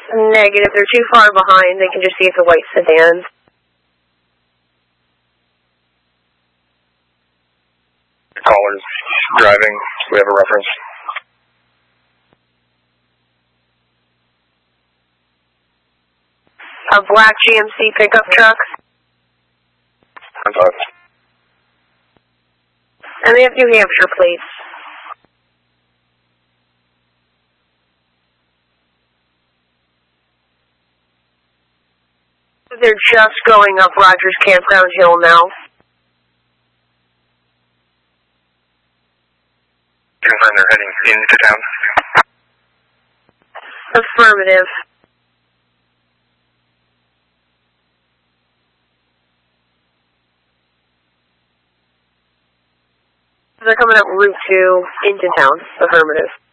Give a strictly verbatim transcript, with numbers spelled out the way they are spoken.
Negative. They're too far behind. They can just see it's a white sedan. The caller's driving. We have a reference. A black G M C pickup truck. And they have New Hampshire plates. They're just going up Rogers Campground Hill now. Confirm they're heading into town. Affirmative. They're coming up Route two into town. Affirmative.